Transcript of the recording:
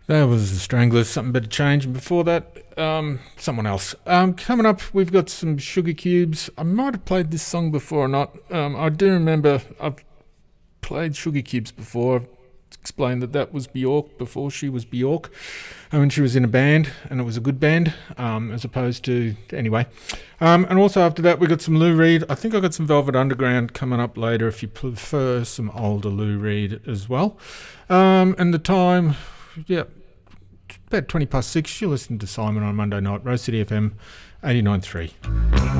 That was the Stranglers, Something Better Change. And before that, someone else. Coming up, we've got some Sugar Cubes. I might have played this song before or not. I do remember I've played Sugar Cubes before. I've explained that was Bjork before she was Bjork. When she was in a band, and it was a good band, as opposed to... Anyway. And also after that, we got some Lou Reed. I think I got some Velvet Underground coming up later if you prefer some older Lou Reed as well. And the time... Yeah, about 6:20. You're listening to Simon on Monday night, Rose City FM 89.3.